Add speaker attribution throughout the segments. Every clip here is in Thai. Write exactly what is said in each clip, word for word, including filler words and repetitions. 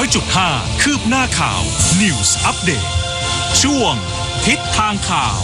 Speaker 1: จุดห้า คืบหน้าข่าว News Update ช่วงทิศทางข่าว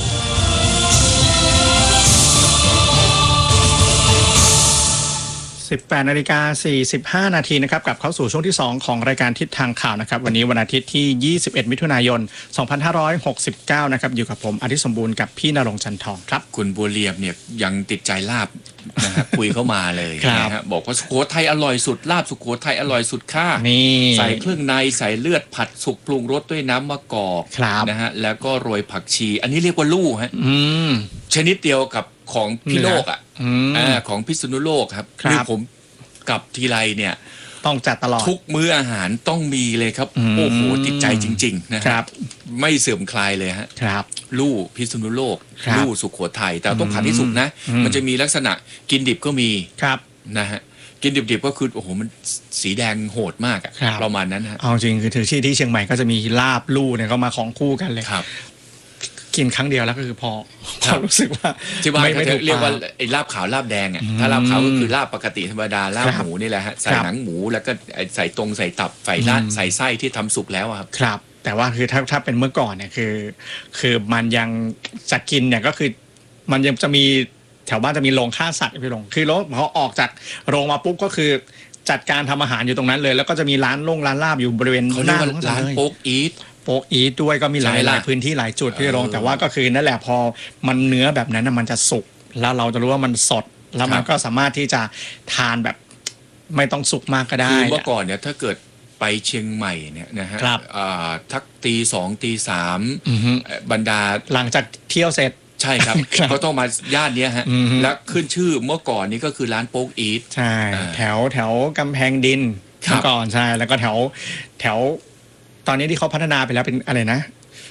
Speaker 2: สิบแปดนาฬิกาสี่สิบห้านาทีนะครับกลับเข้าสู่ช่วงที่สองของรายการทิศทางข่าวนะครับวันนี้วันอาทิตย์ที่ยี่สิบเอ็ดมิถุนายนสองพันห้าร้อยหกสิบเก้านะครับอยู่กับผมอาทิตย์สมบูรณ์กับพี่ณรงค์จันทองครับ
Speaker 3: คุณบัวเรียบเนี่ยยังติดใจลาบนะฮะ คุยเข้ามาเลยนะฮะบอกว่าสุโขทัยอร่อยสุดลาบสุโขทัยอร่อยสุดค่ะนี่ใส่เครื่องในใส่เลือดผัดสุกปรุงรสด้วยน้ำมะกอกนะฮะแล้วก็โรยผักชีอันนี้เรียกว่าลู่ฮะชนิดเดียวกับของพี่โลกอ่ะของพิษณุโลกครับคือผมกับทีไรเนี่ย
Speaker 2: ต้องจัดตลอด
Speaker 3: ทุกมื้ออาหารต้องมีเลยครับโอ้โหติดใจจริงๆนะครับไม่เสื่อมคลายเลยฮะ
Speaker 2: ครับ
Speaker 3: ลู่พิษณุโลกลู่สุโขทัยแต่ต้องผัดให้สุกนะมันจะมีลักษณะกินดิบก็มี
Speaker 2: ครับ
Speaker 3: นะฮะกินดิบๆก็คือโอ้โหมันสีแดงโหดมากอะประมาณนั้นฮะ
Speaker 2: เอาจริงคือถือที่ที่เชียงใหม่ก็จะมีลาบลู่เนี่ยก็มาของคู่กันเลย
Speaker 3: ครับ
Speaker 2: กินครั้งเดียวแล้วก็คือพอพอรู้สึกว่า
Speaker 3: ที่บ้านเขาเรียกว่าไอ้ลาบขาวลาบแดงอ่ะถ้าลาบขาวก็คือลาบปกติธรรมดาลาบหมูนี่แหละฮะใส่หนังหมูแล้วก็ใส่ตรงใส่ตับใส่ด้านใส่ไส้ที่ทำสุกแล้วครับ
Speaker 2: ครับแต่ว่าคือถ้าถ้าเป็นเมื่อก่อนเนี่ยคือคือมันยังจะกินเนี่ยก็คือมันยังจะมีแถวบ้านจะมีโรงฆ่าสัตว์พี่ลงคือแล้วพอออกจากโรงมาปุ๊บก็คือจัดการทำอาหารอยู่ตรงนั้นเลยแล้วก็จะมีร้านโรงร้านลาบอยู่บริเวณ
Speaker 3: หน้าร้านโป๊กอีท
Speaker 2: โป๊กอีทด้วยก็มีหลายหลายพื้นที่หลายจุดพี่ลงแต่ว่าก็คือนั่นแหละพอมันเนื้อแบบนั้นมันจะสุกแล้วเราจะรู้ว่ามันสดแล้วมันก็สามารถที่จะทานแบบไม่ต้องสุกมากก็ได้
Speaker 3: คือเมื่อก่อนเนี่ยถ้าเกิดไปเชียงใหม่เนี่ยนะฮะทักตีสองตีสามบรรดา
Speaker 2: หลังจากเที่ยวเสร็จ
Speaker 3: ใช่ครับเขาต้องมาย่านนี้ฮะและขึ้นชื่อเมื่อก่อนนี้ก็คือร้านโป๊กอีท
Speaker 2: ใช่แถวแถวกำแพงดินเมื่อก่อนใช่แล้วก็แถวแถวตอนนี้ที่เขาพัฒนาไปแล้วเป็นอะไรนะ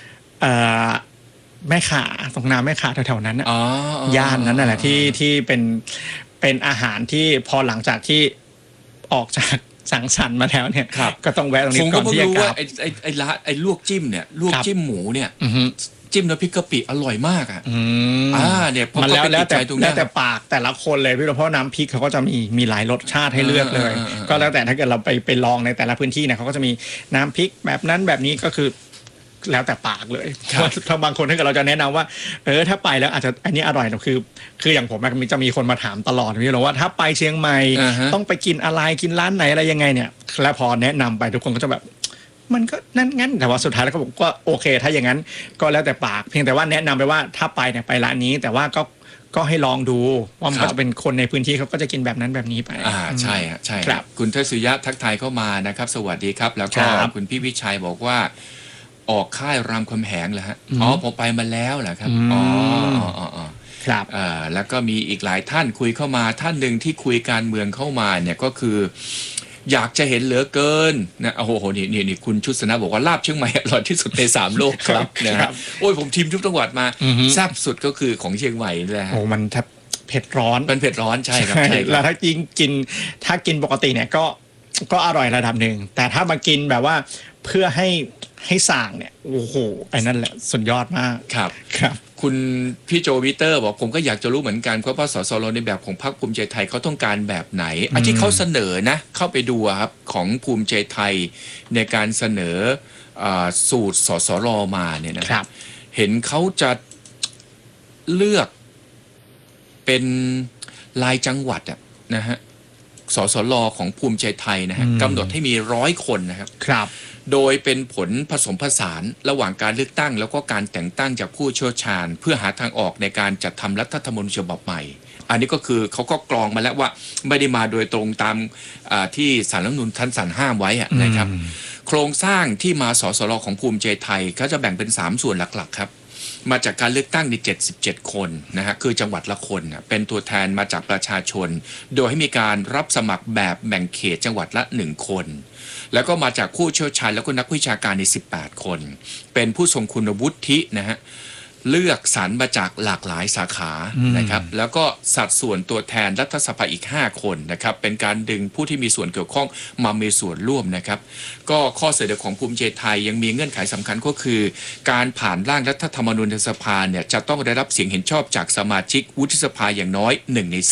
Speaker 2: แม่ขาตรงน้ำแม่ขาแถวๆนั้นย่านนั้นน่ะแหละที่ที่เป็นเป็นอาหารที่พอหลังจากที่ออกจากสังสรรค์มาแล้วเนี่ยก็ต้องแวะตรงนี้ก่อนที่จะกลับ
Speaker 3: ไอ้ไอ้ไอ้ร้านไอ้ลวกจิ้มเนี่ยลวกจิ้มหมูเนี่ยจิ้มน้ำพริกกะปิอร่อยมากอ่ะอ่าเนี่ย
Speaker 2: มันแล้วแล้วแต่แล้วแต่ปากแต่ละคนเลยพี่เพราะน้ำพริกเขาก็จะมีมีหลายรสชาติให้เลือกเลยก็แล้วแต่ถ้าเกิดเราไปไปลองในแต่ละพื้นที่เนี่ยเขาก็จะมีน้ำพริกแบบนั้นแบบนี้ก็คือแล้วแต่ปากเลยถ้าบางคนถ้าเกิดเราจะแนะนำว่าเออถ้าไปแล้วอาจจะอันนี้อร่อยนะคือคืออย่างผมมันจะมีคนมาถามตลอดพี่เราว่าถ้าไปเชียงใหม่ต้องไปกินอะไรกินร้านไหนอะไรยังไงเนี่ยแล้วพอแนะนำไปทุกคนก็จะแบบมันก็นั่นงั้นแต่ว่าสุดท้ายแล้วก็ผมก็โอเคถ้าอย่างนั้นก็แล้วแต่ปากเพียงแต่ว่าแนะนำไปว่าถ้าไปเนี่ยไปร้านนี้แต่ว่าก็ก็ให้ลองดูว่ามันก็จะเป็นคนในพื้นที่เขาก็จะกินแบบนั้นแบบนี้ไป
Speaker 3: อ่าใช่ฮะใช่ครับคุณเทศุยะทักทายเข้ามานะครับสวัสดีครับแล้วก็คุณพี่วิชัยบอกว่าออกค่ายรามคำแหงเหรอฮะอ๋อผมไปมาแล้วเหรอครับอ๋ออ๋ออ๋อ
Speaker 2: ครับ
Speaker 3: อ่าแล้วก็มีอีกหลายท่านคุยเข้ามาท่านหนึ่งที่คุยการเมืองเข้ามาเนี่ยก็คืออยากจะเห็นเหลือเกินนะโอ้โหนี่นี่นี่คุณชุดสนะบอกว่าลาบเชียงใหม่อร่อยที่สุดในสามโลกครับนะครับโอ้ยผมทีมทุกจังหวัดมาแซ่บสุดก็คือของเชียงใหม่เลยฮะ
Speaker 2: โอ้มันแทบเผ็ดร้อน
Speaker 3: มันเผ็ดร้อนใช่ครับใช่
Speaker 2: แล้วถ้ากินกินถ้ากินปกติเนี่ยก็ก็อร่อยระดับหนึ่งแต่ถ้ามากินแบบว่าเพื่อให้ให้สั่งเนี่ยโอ้โหไอ้นั่นแหละสุดยอดมาก
Speaker 3: ครับ
Speaker 2: ครับ
Speaker 3: คุณพี่โจวิเตอร์บอกผมก็อยากจะรู้เหมือนกันเพราะว่าสสรในแบบของพรรคภูมิใจไทยเขาต้องการแบบไหนอันที่เขาเสนอนะเข้าไปดูครับของภูมิใจไทยในการเสนอสูตรสสรมาเนี่ยนะครับเห็นเขาจะเลือกเป็นรายจังหวัดอะนะฮะสสรของภูมิใจไทยนะฮะกำหนดให้มีร้อยคนนะครับ
Speaker 2: ครับ
Speaker 3: โดยเป็นผลผสมผสานระหว่างการเลือกตั้งแล้วก็การแต่งตั้งจากผู้เชี่ยวชาญเพื่อหาทางออกในการจัดทำรัฐธรรมนูญฉบับใหม่อันนี้ก็คือเขาก็กรองมาแล้วว่าไม่ได้มาโดยตรงตามที่ศาลรัฐธรรมนูญท่านสั่งห้ามไว้นะครับโครงสร้างที่มาสสรของภูมิใจไทยเขาจะแบ่งเป็นสามส่วนหลักๆครับมาจากการเลือกตั้งในเจ็ดสิบเจ็ดคนนะฮะคือจังหวัดละคนเป็นตัวแทนมาจากประชาชนโดยให้มีการรับสมัครแบบแบ่งเขตจังหวัดละหนึ่งคนแล้วก็มาจากผู้เชี่ยวชาญแล้วก็นักวิชาการในสิบแปดคนเป็นผู้ทรงคุณวุฒินะฮะเลือกสรรมาจากหลากหลายสาขานะครับแล้วก็สัดส่วนตัวแทนรัฐสภาอีกห้าคนนะครับเป็นการดึงผู้ที่มีส่วนเกี่ยวข้องมามีส่วนร่วมนะครับก็ข้อเสนอของภูมิใจไทยยังมีเงื่อนไขสำคัญก็คือการผ่านร่างรัฐธรรมนูญในสภาเนี่ยจะต้องได้รับเสียงเห็นชอบจากสมาชิกวุฒิสภาอย่างน้อยหนึ่งในสี่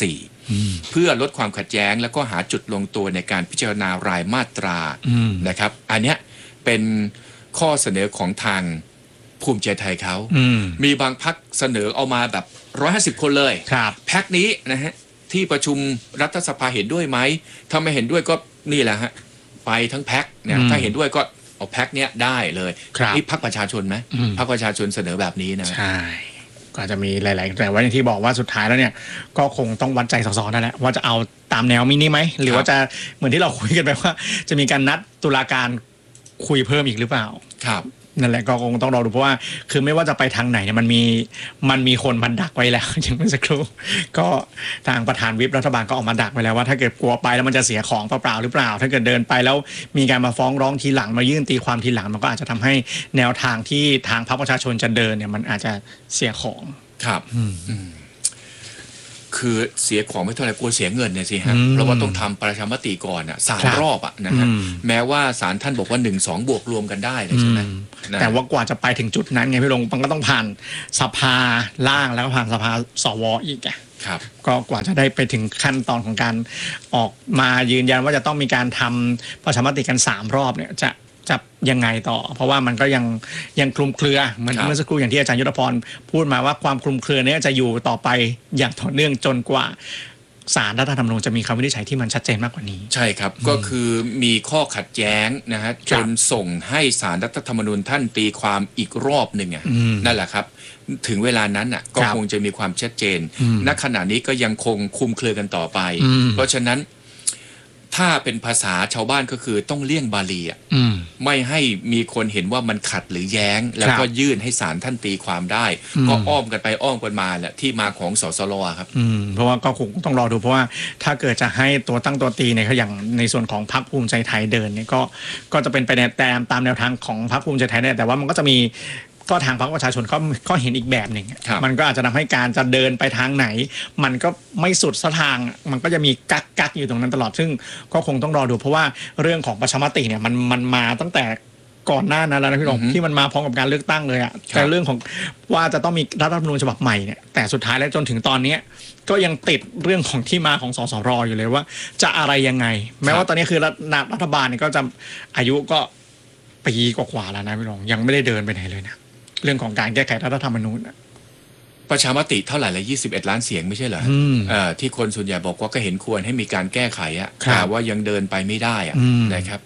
Speaker 3: เพื่อลดความขัดแย้งแล้วก็หาจุดลงตัวในการพิจารณารายมาตรานะครับอันเนี้ยเป็นข้อเสนอของทางภูมิใจไทยเขามีบางพรรคเสนอเอามาแบบหนึ่งร้อยห้าสิบคนเลยแพ็คนี้นะฮะที่ประชุมรัฐสภาเห็นด้วยไหมถ้าไม่เห็นด้วยก็นี่แหละฮะไปทั้งแพ็คเนี่ยถ้าเห็นด้วยก็เอาแพ็คเนี้ยได้เลยนี่พรรคประชาชนไหมพรรคประชาชนเสนอแบบนี้นะ
Speaker 2: ใช่ก็จะมีหลายๆแต่ว่าอย่างที่บอกว่าสุดท้ายแล้วเนี่ยก็คงต้องวัดใจสสนั่นแหละว่าจะเอาตามแนวมินิไหมหรือว่าจะเหมือนที่เราคุยกันไปว่าจะมีการนัดตุลาการคุยเพิ่มอีกหรือเปล่า
Speaker 3: ครับ
Speaker 2: นั่นแหละก็คงต้องรอดูเพราะว่าคือไม่ว่าจะไปทางไหนเนี่ยมันมีมันมีคนมันดักไว้แล้วอย่างเมื่อสักครู่ก็ทางประธานวิปรัฐบาลก็ออกมาดักไว้แล้วว่าถ้าเกิดกลัวไปแล้วมันจะเสียของเปล่าๆหรือเปล่าถ้าเกิดเดินไปแล้วมีการมาฟ้องร้องทีหลังมายื่นตีความทีหลังมันก็อาจจะทำให้แนวทางที่ทางพรรคประชาชนจะเดินเนี่ยมันอาจจะเสียของ
Speaker 3: ครับคือเสียของไม่เท่าไหร่กลัวเสียเงินเนี่ยสิฮะเพราะว่าต้องทำประชามติก่อนอ่ะสามรอบอ่ะนะฮะแม้ว่าศาลท่านบอกว่าหนึ่งสองบวกรวมกันได้เลยใช่ไหม
Speaker 2: แต่ว่ากว่าจะไปถึงจุดนั้นไงพี่ลงมันก็ต้องผ่านสภาล่างแล้วก็ผ่านสภาสวอีกอ่ะก็กว่าจะได้ไปถึงขั้นตอนของการออกมายืนยันว่าจะต้องมีการทำประชามติกันสามรอบเนี่ยจะจะยังไงต่อเพราะว่ามันก็ยังยังคลุมเครือเหมือนเมื่อสักครู่อย่างที่อาจารย์ยุทธพรพูดมาว่าความคลุมเครือนี้จะอยู่ต่อไปอย่างต่อเนื่องจนกว่าศาลรัฐธรรมนูญจะมีคำวินิจฉัยที่มันชัดเจนมากกว่านี้
Speaker 3: ใช่ครับก็คือมีข้อขัดแย้งนะฮะจนส่งให้ศาลรัฐธรรมนูญท่านตีความอีกรอบหนึ่งอ่ะนั่นแหละครับถึงเวลานั้นอ่ะก็คงจะมีความชัดเจนณขณะนี้ก็ยังคงคลุมเครือกันต่อไปเพราะฉะนั้นถ้าเป็นภาษาชาวบ้านก็คือต้องเลี่ยงบาลีอ่ะไม่ให้มีคนเห็นว่ามันขัดหรือแย้งแล้วก็ยื่นให้ศาลท่านตีความได้ก็อ้อมกันไปอ้อมกันมาแหละที่มาของสสรครับ
Speaker 2: เพราะว่าก็คงต้องรอดูเพราะว่าถ้าเกิดจะให้ตัวตั้งตัวตีเนี่ยเขาอย่างในส่วนของพรรคภูมิใจไทยเดินเนี่ยก็ก็จะเป็นไปในตามตามแนวทางของพรรคภูมิใจไทยเนี่ยแต่ว่ามันก็จะมีก็ทางพรรคประชาชนก็ก็เห็นอีกแบบหนึ่งมันก็อาจจะทำให้การจะเดินไปทางไหนมันก็ไม่สุดสักทางมันก็จะมีกักกักอยู่ตรงนั้นตลอดซึ่งก็คงต้องรอดูเพราะว่าเรื่องของประชามติเนี่ยมันมันมาตั้งแต่ก่อนหน้านั้นแล้วนะพี่หลงที่มันมาพร้อมกับการเลือกตั้งเลยอะแต่เรื่องของว่าจะต้องมีรัฐธรรมนูญฉบับใหม่เนี่ยแต่สุดท้ายแล้วจนถึงตอนนี้ก็ยังติดเรื่องของที่มาของสสรอยู่เลยว่าจะอะไรยังไงแม้ว่าตอนนี้คือรัฐบาลเนี่ยก็จะอายุก็ปีกว่าๆแล้วนะพี่หลงยังไม่ได้เดินไปไหนเลยนะเรื่องของการแก้ไขรัฐธรรมนูญ
Speaker 3: ประชามติเท่าไหร่ละยี่สิบเอ็ดล้านเสียงไม่ใช่เหรอที่คนส่วนใหญ่บอกว่าก็เห็นควรให้มีการแก้ไขอะแต่ว่ายังเดินไปไม่ได้อะนะครับ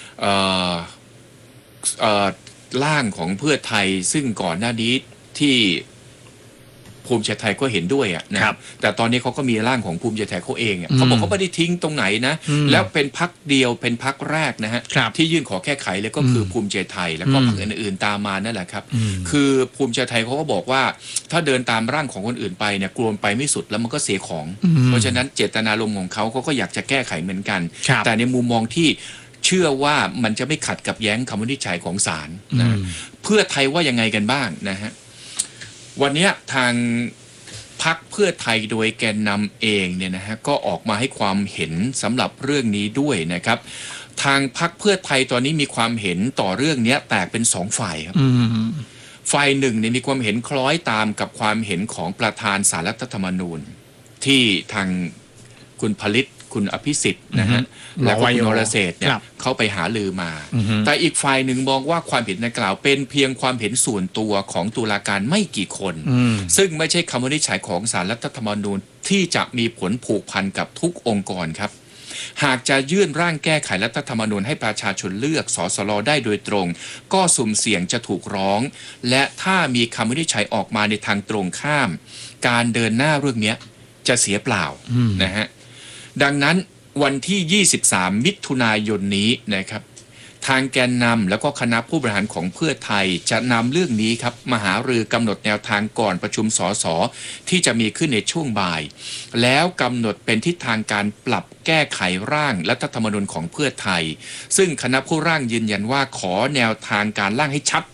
Speaker 3: ร่างของเพื่อไทยซึ่งก่อนหน้านี้ที่ภูมิใจไทยก็เห็นด้วยอ่ะนะครับแต่ตอนนี้เขาก็มีร่างของภูมิใจไทยเขาเองเขาบอกเขาไม่ได้ทิ้งตรงไหนนะแล้วเป็นพรรคเดียวเป็นพรรคแรกนะฮะที่ยื่นขอแก้ไขเลยก็คือภูมิใจไทยแล้วก็พรรคอื่นๆตามมานั่นแหละครับคือภูมิใจไทยเขาก็บอกว่าถ้าเดินตามร่างของคนอื่นไปเนี่ยกลัวไปไม่สุดแล้วมันก็เสียของเพราะฉะนั้นเจตนารมณ์ของเขาเขาก็อยากจะแก้ไขเหมือนกันแต่ในมุมมองที่เชื่อว่ามันจะไม่ขัดกับแย้งคำวินิจฉัยของศาลนะเพื่อไทยว่ายังไงกันบ้างนะฮะวันนี้ทางพรรคเพื่อไทยโดยแกนนำเองเนี่ยนะฮะก็ออกมาให้ความเห็นสำหรับเรื่องนี้ด้วยนะครับทางพรรคเพื่อไทยตอนนี้มีความเห็นต่อเรื่องนี้แตกเป็นสองฝ่ายครับฝ่ายหนึ่งเนี่ยมีความเห็นคล้อยตามกับความเห็นของประธานศาลรัฐธรรมนูญที่ทางคุณผลิตคุณอภิสิทธิ์นะฮะแล้วก็คุณนรเศรษฐ์เนี่ยเขาไปหาลือมาแต่อีกฝ่ายหนึ่งมองว่าความเห็นดังกล่าวเป็นเพียงความเห็นส่วนตัวของตุลาการไม่กี่คนซึ่งไม่ใช่คำวินิจฉัยของศาลรัฐธรรมนูญที่จะมีผลผูกพันกับทุกองค์กรครับหากจะยื่นร่างแก้ไขรัฐธรรมนูญให้ประชาชนเลือกสสรได้โดยตรงก็สุ่มเสี่ยงจะถูกร้องและถ้ามีคำวินิจฉัยออกมาในทางตรงข้ามการเดินหน้าเรื่องนี้จะเสียเปล่านะฮะดังนั้นวันที่ยี่สิบสามมิถุนายนนี้นะครับทางแกนนำแล้วก็คณะผู้บริหารของเพื่อไทยจะนำเรื่องนี้ครับมาหารือกำหนดแนวทางก่อนประชุมสสที่จะมีขึ้นในช่วงบ่ายแล้วกำหนดเป็นทิศทางการปรับแก้ไขร่างรัฐธรรมนูญของเพื่อไทยซึ่งคณะผู้ร่างยืนยันว่าขอแนวทางการร่างให้ชัด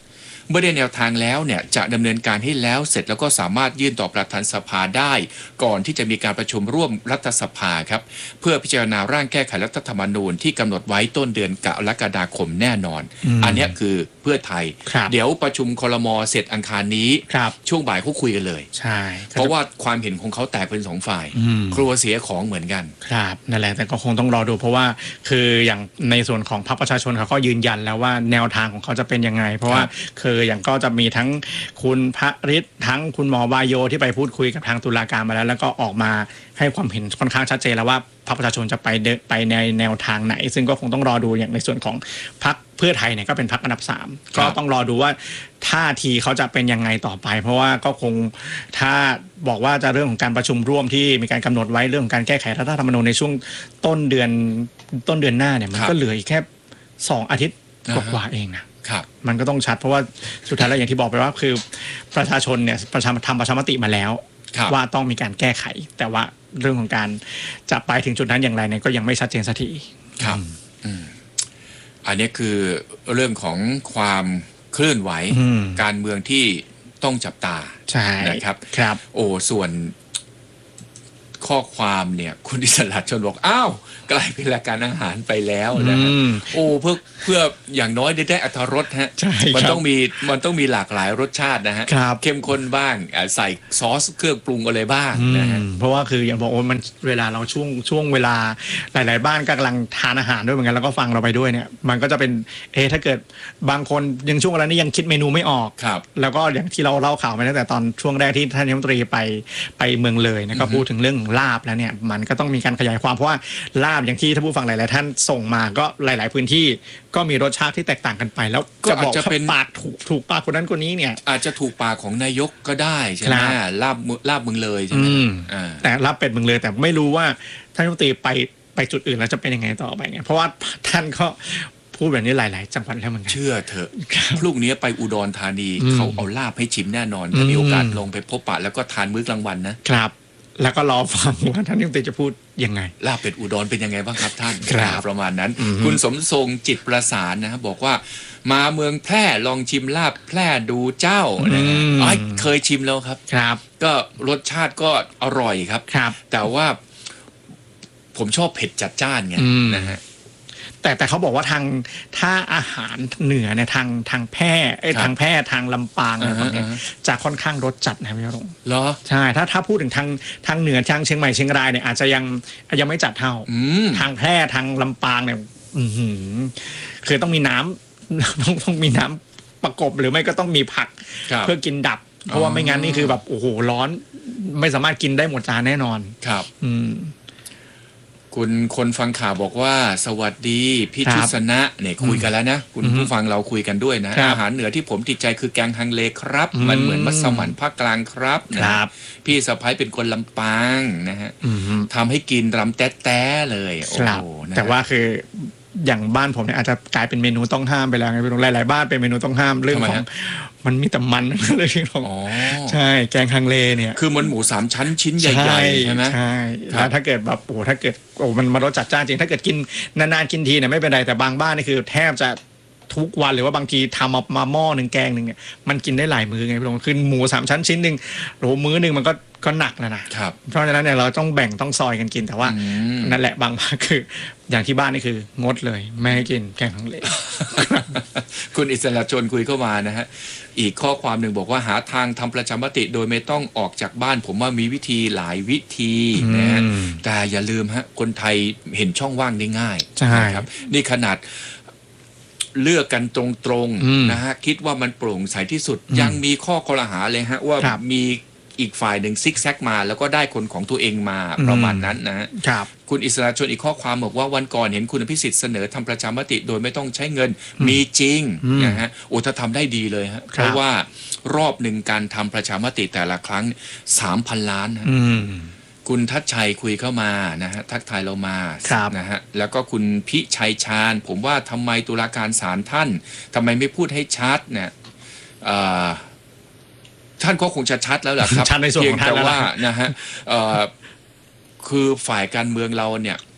Speaker 3: เมื่อได้แนวทางแล้วเนี่ยจะดำเนินการให้แล้วเสร็จแล้วก็สามารถยื่นต่อประธานสภาได้ก่อนที่จะมีการประชุมร่วมรัฐสภาครับเพื่อพิจารณาร่างแก้ไขรัฐธรรมนูญที่กำหนดไว้ต้นเดือนกรกฎาคมแน่นอน
Speaker 2: อืม
Speaker 3: อันเนี้ยคือเพื่อไทย
Speaker 2: ครับ
Speaker 3: เดี๋ยวประชุมครม.เสร็จอังคารนี้
Speaker 2: ครับ
Speaker 3: ช่วงบ่ายเขาคุยกันเลย
Speaker 2: ใช่
Speaker 3: เพราะว่าความเห็นของเขาแตกเป็นสองฝ่าย
Speaker 2: อืม
Speaker 3: ครัวเสียของเหมือนกัน
Speaker 2: ครับนั่นแหละแต่ก็คงต้องรอดูเพราะว่าคืออย่างในส่วนของพรรคประชาชนเขาก็ยืนยันแล้วว่าแนวทางของเขาจะเป็นยังไง เพราะว่าคืออย่างก็จะมีทั้งคุณพระฤทธิ์ทั้งคุณหมอวายโยที่ไปพูดคุยกับทางตุลาการมาแล้ว แล้วก็ออกมาให้ความเห็นค่อนข้างชัดเจนแล้วว่าพรรคประชาชนจะไปเดินไปในแนวทางไหน ซึ่งก็คงต้องรอดูอย่างในส่วนของพรรคเพื่อไทยเนี่ยก็เป็นพรรคอันดับสามก็ต้องรอดูว่าท่าทีเขาจะเป็นยังไงต่อไป เพราะว่าก็คงถ้าบอกว่าจะเรื่องของการประชุมร่วมที่มีการกำหนดไว้เรื่องของการแก้ไขรัฐธรรมนูญในช่วงต้นเดือนต้นเดือนหน้าเนี่ยมันก็เหลืออีกแค่สองอาทิตย์กว่าๆเองนะครับ มันก็ต้องชัดเพราะว่าสุดท้ายแล้วอย่างที่บอกไปว่าคือประชาชนเนี่ยประชาทำประชามติมาแล้ว
Speaker 3: ครับ
Speaker 2: ว่าต้องมีการแก้ไข แต่ว่าเรื่องของการจะไปถึงจุดนั้นอย่างไรเนี่ยก็ยังไม่ชัดเจนสักที
Speaker 3: ครับอืมอันนี้คือเรื่องของความเคลื่อนไหว
Speaker 2: อืม
Speaker 3: การเมืองที่ต้องจับตา
Speaker 2: ใช่
Speaker 3: นะครับ
Speaker 2: ครับ
Speaker 3: โอ้ส่วนข้อความเนี่ยคุณอิสระชนบอกอ้าวกลายเป็นรายการอาหารไปแล้วนะฮะ
Speaker 2: อืม
Speaker 3: โอ้เพื่อเพื่ออย่างน้อยได้ได้อรรถรสฮะ
Speaker 2: ใช่ครับ
Speaker 3: มันต้องมีมันต้องมีหลากหลายรสชาตินะฮะ
Speaker 2: ครับ
Speaker 3: เข้มข้นบ้างอ่าใส่ซอสเครื่องปรุงอะไรบ้างนะฮะ
Speaker 2: อืมเพราะว่าคืออย่างบอกว่ามันเวลาเราช่วงช่วงเวลาหลาย ๆ บ้านก็กำลังทานอาหารด้วยเหมือนกันแล้วก็ฟังเราไปด้วยเนี่ยมันก็จะเป็นเอะถ้าเกิดบางคนยังช่วงเวลานี้ยังคิดเมนูไม่ออก
Speaker 3: ครับ
Speaker 2: แล้วก็อย่างที่เราเล่าข่าวไปตั้งแต่ตอนช่วงแรกที่ท่านนายกรัฐมนตรีไปไปเมืองเลยนะก็พูดถึงเรื่องลาบแล้วเนี่ยมันก็ต้องมีการขยายความเพราะว่าลาบอย่างที่ท่านผู้ฟังหลาย ๆ ท่านส่งมาก็หลาย ๆ พื้นที่ก็มีรสชาติที่แตกต่างกันไป แล้ว
Speaker 3: ก็
Speaker 2: จะบอก
Speaker 3: อาจจะ
Speaker 2: ว่า
Speaker 3: เป็น
Speaker 2: ปากถูกถูกปากคนนั้นคนนี้เนี่ย
Speaker 3: อาจจะถูกปากของนายกก็ได้ใช่ไหม
Speaker 2: ครับ
Speaker 3: ลาบมือลาบมึงเลยใช่ไหม
Speaker 2: อืม
Speaker 3: อ่า
Speaker 2: แต่รับเป็ดเมืองเลยแต่ไม่รู้ว่าท่านรัฐมนตรีไปไปจุดอื่นแล้วจะเป็นยังไงต่อไปเนี่ยเพราะว่าท่านก็พูดแบบนี้หลาย ๆ จังหวัดแล้วเหมือนกัน
Speaker 3: เชื่อเถอะ
Speaker 2: ครับ
Speaker 3: พรุ่งนี้ไปอุดรธานี
Speaker 2: อืม
Speaker 3: เขาเอาลาบให้ชิมแน่นอนถ้ามี
Speaker 2: อืม
Speaker 3: โอกาสลงไปพบปะแล้วก็ทานมื้อกลางวันนะครับ
Speaker 2: แล้วก็รอฟังว่าท่านรัฐมนตรีจะพูดยังไง
Speaker 3: ลาบเป็ดอุดรเป็นยังไงบ้างครับท่าน
Speaker 2: ครับ
Speaker 3: ประมาณนั้น
Speaker 2: อืม
Speaker 3: คุณสมทรงจิตประสานนะครับบอกว่ามาเมืองแพร่ลองชิมลาบแพร่ดูเจ้านะฮะอ๋อเคยชิมแล้วครับ
Speaker 2: ครับ
Speaker 3: ก็รสชาติก็อร่อยครับ
Speaker 2: ครับ
Speaker 3: แต่ว่าผมชอบเผ็ดจัดจ้านไง
Speaker 2: อืม
Speaker 3: นะฮะ
Speaker 2: แต่แต่เขาบอกว่าทางถ้าอาหารเหนือเนี่ยทางทางแพร่เอ้ย
Speaker 3: ครับ
Speaker 2: ทางแพร่ทางลำปางอะไรพวกเนี้ย
Speaker 3: อ่าฮะ
Speaker 2: จะค่อนข้างรสจัดนะพี่รงค์
Speaker 3: เหรอ
Speaker 2: ใช่ถ้าถ้าพูดถึงทางทางเหนือทางเชียงใหม่เชียงรายเนี่ยอาจจะยังยังไม่จัดเท่า
Speaker 3: อืม
Speaker 2: ทางแพร่ทางลำปางเนี่ยอื้อหือคือต้องมีน้ำ ต้องต้องมีน้ำประกบหรือไม่ก็ต้องมีผัก
Speaker 3: ครับ
Speaker 2: เพื่อกินดับ เพราะว่าไม่งั้นนี่คือแบบโอ้โหร้อนไม่สามารถกินได้หมดจานแน่นอน
Speaker 3: ครับ
Speaker 2: อืม
Speaker 3: คุณคนฟังข่าวบอกว่า สวัสดีพี่
Speaker 2: ครับ
Speaker 3: ทิศนะเนี่ยคุยกันแล้วนะ คุณ
Speaker 2: อือฮึ
Speaker 3: ผู้ฟังเราคุยกันด้วยนะ
Speaker 2: ครับ
Speaker 3: อาหารเหนือที่ผมติดใจคือแกงฮังเลครับ
Speaker 2: อืม
Speaker 3: มันเหมือนมัสมั่นภาคกลางครับนะครับ พี่สะพ้ายเป็นคนลำปางนะฮะ
Speaker 2: อืม
Speaker 3: ทำให้กินรำแต๊ะๆเลยโอ้
Speaker 2: ครับ
Speaker 3: โหนะฮะ
Speaker 2: แต่ว่าคืออย่างบ้านผมเนี่ยอาจจะกลายเป็นเมนูต้องห้ามไปแล้วไงพี่รงค์หลายๆบ้านเป็นเมนูต้องห้ามเรื่องของมันมีแต่มัน เลยพี่รงค์
Speaker 3: อ๋อ
Speaker 2: ใช่แกงฮังเลเนี่ย
Speaker 3: คือมันหมูสามชั้นชิ้นใหญ่ๆใช่ไหม
Speaker 2: ใช่
Speaker 3: ครับ
Speaker 2: แล้วถ้าเกิดแบบโอ้ถ้าเกิดโอ้มันมารสจัดจ้านจริงถ้าเกิดกินนานๆกินทีเนี่ยไม่เป็นไรแต่บางบ้านนี่คือแทบจะทุกวันหรือว่าบางทีทำมามาหม้อหนึ่งแกงหนึ่งเนี่ยมันกินได้หลายมื้อไงพี่ลงคือหมูสามชั้นชิ้นหนึ่งโอ้มื้อหนึ่งมันก็ก็หนักแล้วนะครับ เพราะฉะนั้นเนี่ยเราต้องแบ่งต้องซอยกันกินแต่ว่า
Speaker 3: อืม
Speaker 2: นั่นแหละบางบ้านคืออย่างที่บ้านนี่คืองดเลยไม่ให้กินแกงฮังเล
Speaker 3: คุณอิสระชนคุยเข้ามานะฮะ อีกข้อความหนึ่งบอกว่าหาทางทำประชามติโดยไม่ต้องออกจากบ้าน ผมว่ามีวิธีหลายวิธีนะฮะ
Speaker 2: อืม
Speaker 3: แต่อย่าลืมฮะคนไทยเห็นช่องว่างได้ง่าย
Speaker 2: ใช่
Speaker 3: นะครับนี่ขนาดเลือกกันตรง
Speaker 2: อืม
Speaker 3: ๆนะฮะคิดว่ามันโปร่งใสที่สุด
Speaker 2: อืม
Speaker 3: ยังมีข้อคอรหาเลยฮะว่า
Speaker 2: ครับ
Speaker 3: มีอีกฝ่ายหนึ่งซิกแซกมา แล้วก็ได้คนของตัวเองมาประมาณนั้นนะฮะ
Speaker 2: ครับ
Speaker 3: คุณอิสระชนอีกข้อความบอกว่าวันก่อนเห็นคุณอภิสิทธิ์เสนอทำประชามติโดยไม่ต้องใช้เงินมีจริง
Speaker 2: อืม
Speaker 3: นะฮะโอ้ถ้าทำได้ดีเลยฮะเพราะว่ารอบหนึ่งการทำประชามติแต่ละครั้งสามพันล้านฮะ
Speaker 2: อืม
Speaker 3: คุณทัชชัยคุยเข้ามานะฮะทักทายเรามา
Speaker 2: ครับ
Speaker 3: นะฮะแล้วก็คุณพิชัยชาญ ผมว่าทำไมตุลาการศาลท่านทำไมไม่พูดให้ชัดเนี่ยเอ่อท่านก็คงจะชัดแล้วแหละครับ
Speaker 2: ชัดในส่วนของท่าน
Speaker 3: เพียงแต่
Speaker 2: แล้วล่ะ
Speaker 3: ว่านะฮะเอ่อคือฝ่ายการเมืองเราเนี่ย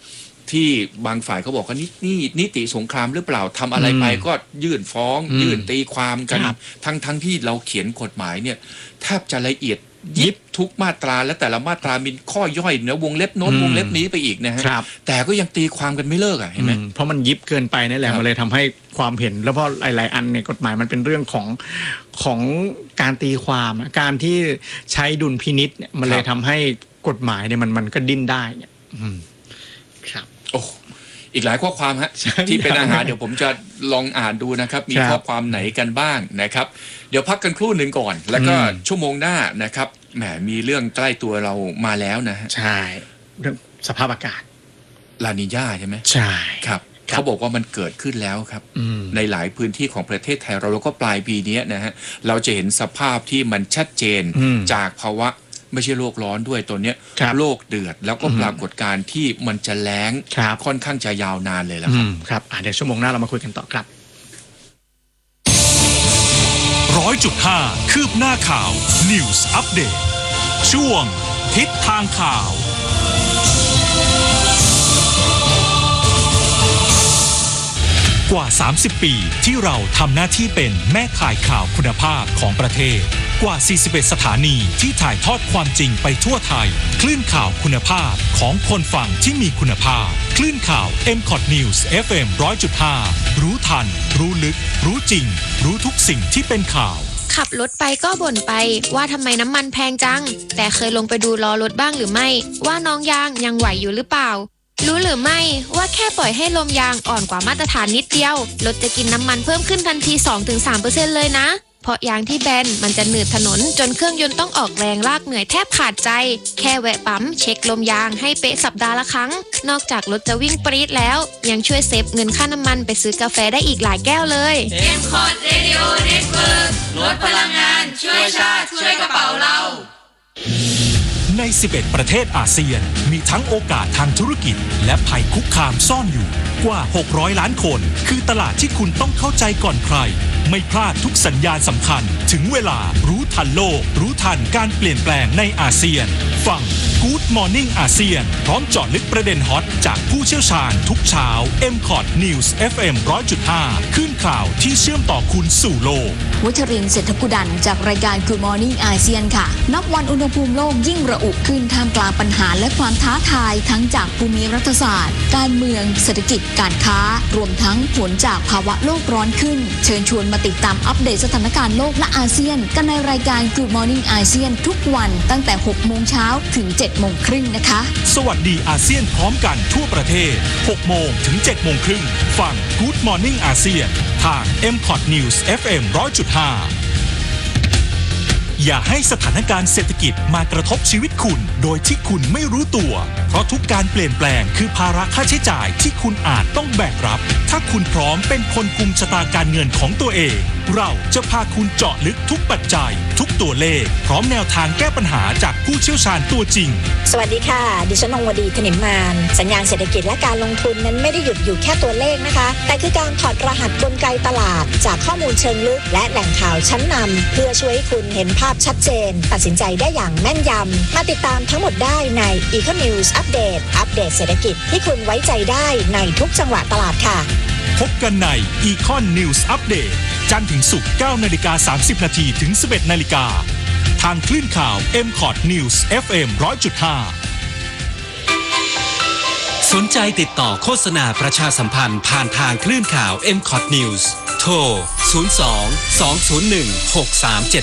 Speaker 3: ที่บางฝ่ายเขาบอกว่านี่นี่นิติสงครามหรือเปล่าทำอะไรไปก็ยื่นฟ้องยื่นตีความกันทั้งทั้งที่เราเขียนกฎหมายเนี่ยแทบจะละเอียดยิบทุกมาตราและแต่ละมาตรามีข้อย่อยเนื้อวงเล็บโน้นวงเล็บนี้ไปอีกนะฮะแต่ก็ยังตีความกันไม่เลิกอ่ะเห็นไหม
Speaker 2: เพราะมันยิบเกินไปนั่นแหละมันเลยทำให้ความเห็นแล้วเพราะหลายๆอันในกฎหมายมันเป็นเรื่องของของการตีความการที่ใช้ดุลพินิจเนี่ยมันเลยทำให้กฎหมายเนี่ยมันมันก็ดิ้นได้เนี่ยครับ
Speaker 3: โอ้อีกหลายข้อความฮะที่เป็นอาหารเดี๋ยวผมจะลองอ่านดูนะครับมีข้อความไหนกันบ้างนะครับเดี๋ยวพักกันครู่หนึ่งก่อนแล้วก็ชั่วโมงหน้านะครับแหมมีเรื่องใกล้ตัวเรามาแล้วนะฮะ
Speaker 2: ใช่เรื่องสภาพอากาศ
Speaker 3: ลานีญาใช่ไหม
Speaker 2: ใช่
Speaker 3: ครับเขาบอกว่ามันเกิดขึ้นแล้วครับในหลายพื้นที่ของประเทศไทยเราแล้วก็ปลายปีนี้นะฮะเราจะเห็นสภาพที่มันชัดเจนจากภาวะไม่ใช่โลกร้อนด้วยตัวเนี้ยโลกเดือดแล้วก็ปรากฏการณ์ที่มันจะแล้งค่อนข้างจะยาวนานเลยละครับ
Speaker 2: ครับเดี๋ยวชั่วโมงหน้าเรามาคุยกันต่อครับ
Speaker 1: ร้อยจุดห้าคืบหน้าข่าว News Update ช่วงทิศทางข่าวกว่าสามสิบปีที่เราทำหน้าที่เป็นแม่ข่ายข่าวคุณภาพของประเทศกว่าสี่สิบเอ็ดสถานีที่ถ่ายทอดความจริงไปทั่วไทยคลื่นข่าวคุณภาพของคนฟังที่มีคุณภาพคลื่นข่าว เอ็ม คอท News เอฟ เอ็ม หนึ่งร้อยจุดห้า รู้ทันรู้ลึกรู้จริงรู้ทุกสิ่งที่เป็นข่าว
Speaker 4: ขับรถไปก็บ่นไปว่าทำไมน้ำมันแพงจังแต่เคยลงไปดูล้อรถบ้างหรือไม่ว่าน้องยางยังไหวอยู่หรือเปล่ารู้หรือไม่ว่าแค่ปล่อยให้ลมยางอ่อนกว่ามาตรฐานนิดเดียวรถจะกินน้ำมันเพิ่มขึ้นทันที สองถึงสามเปอร์เซ็นต์ เลยนะเพราะยางที่แบนมันจะหนืดถนนจนเครื่องยนต์ต้องออกแรงลากเหนื่อยแทบขาดใจแค่แวะปั๊มเช็คลมยางให้เป๊ะสัปดาห์ละครั้งนอกจากรถจะวิ่งปรี๊ดแล้วยังช่วยเซฟเงินค่าน้ำมันไปซื้อกาแฟได้อีกหลายแก้วเลย
Speaker 5: เอ็ม คอท Radio Network ลดพลังงานช่วยชาติช่วยกระเป๋าเรา
Speaker 1: ในสิบเอ็ดประเทศอาเซียนมีทั้งโอกาสทางธุรกิจและภัยคุกคามซ่อนอยู่กว่าหกร้อยล้านคนคือตลาดที่คุณต้องเข้าใจก่อนใครไม่พลาดทุกสัญญาณสำคัญถึงเวลารู้ทันโลกรู้ทันการเปลี่ยนแปลงในอาเซียนฟัง Good Morning อาเซียนพร้อมเจาะลึกประเด็นฮอตจากผู้เชี่ยวชาญทุกเช้า เอ็ม คอท News เอฟ เอ็ม หนึ่งร้อยจุดห้า ขึ้นข่าวที่เชื่อมต่อคุณสู่โลก
Speaker 6: วัชรินทร์ เศรษฐกุดันจากรายการ Good Morning อาเซียนค่ะนับวันอุณหภูมิโลกยิ่งระอุขึ้นท่ามกลางปัญหาและความท้าทายทั้งจากภูมิรัฐศาสตร์การเมืองเศรษฐกิจการค้ารวมทั้งผลจากภาวะโลกร้อนขึ้นเชิญชวนมาติดตามอัปเดตสถานการณ์โลกและอาเซียนกันในรายการ Good Morning อาเซียนทุกวันตั้งแต่ หกโมงเช้าถึง เจ็ดโมงครึ่งนะคะ
Speaker 1: สวัสดีอาเซียนพร้อมกันทั่วประเทศ หกโมงถึง เจ็ดโมงครึ่งฟัง Good Morning อาเซียนทาง เอ็ม คอท News เอฟ เอ็ม หนึ่งร้อยจุดห้าอย่าให้สถานการณ์เศรษฐกิจมากระทบชีวิตคุณโดยที่คุณไม่รู้ตัวเพราะทุกการเปลี่ยนแปลงคือภาระค่าใช้จ่ายที่คุณอาจต้องแบกรับถ้าคุณพร้อมเป็นคนกุมชะตาการเงินของตัวเองเราจะพาคุณเจาะลึกทุกปัจจัยทุกตัวเลขพร้อมแนวทางแก้ปัญหาจากผู้เชี่ยวชาญตัวจริง
Speaker 7: สวัสดีค่ะดิฉันนงวดีถนิมมานสัญญาณเศรษฐกิจและการลงทุนนั้นไม่ได้หยุดอยู่แค่ตัวเลขนะคะแต่คือการถอดรหัสกลไกตลาดจากข้อมูลเชิงลึกและแหล่งข่าวชั้นนำเพื่อช่วยให้คุณเห็นภาพชัดเจนตัดสินใจได้อย่างแม่นยำมาติดตามทั้งหมดได้ใน Eco News Update อัปเดตเศรษฐกิจที่คุณไว้ใจได้ในทุกจังหวะตลาดค่ะ
Speaker 1: พบกันใน Econ News Update จันทร์ถึงศุกร์ เก้านาฬิกาสามสิบนาทีถึง สิบเอ็ดนาฬิกาทางคลื่นข่าว เอ็ม คอท News เอฟ เอ็ม หนึ่งร้อยจุดห้า
Speaker 8: สนใจติดต่อโฆษณาประชาสัมพันธ์ผ่านทางคลื่นข่าว เอ็ม คอท News โทร ศูนย์ สอง สอง ศูนย์ หนึ่ง หก สาม เจ็ด